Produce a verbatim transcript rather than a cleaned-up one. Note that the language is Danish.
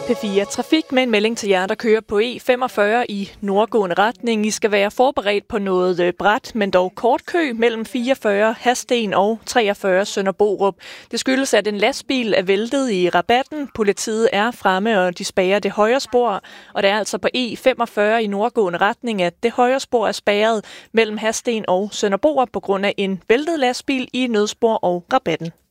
P fire Trafik med en melding til jer, der kører på E femogfyrre i nordgående retning. I skal være forberedt på noget brat, men dog kort kø mellem fireogfyrre Hadsten og treogfyrre Sønder Borup. Det skyldes, at en lastbil er væltet i rabatten. Politiet er fremme, og de spærrer det højre spor. Og det er altså på E femogfyrre i nordgående retning, at det højre spor er spærret mellem Hadsten og Sønder Borup på grund af en væltet lastbil i nødspor og rabatten.